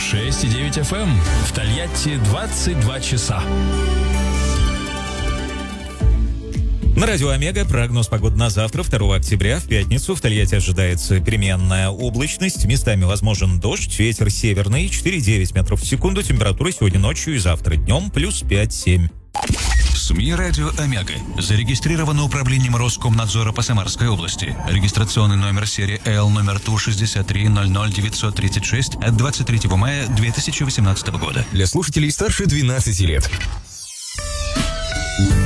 106,9 FM. В Тольятти 22 часа. На радио «Омега» прогноз погоды на завтра, 2 октября, в пятницу. В Тольятти ожидается переменная облачность. Местами возможен дождь, ветер северный, 4,9 метров в секунду. Температура сегодня ночью и завтра днем плюс 5-7. СМИ «Радио Омега» зарегистрировано управлением Роскомнадзора по Самарской области. Регистрационный номер серии Л номер ТУ 6300936 от 23 мая 2018 года. Для слушателей старше 12 лет.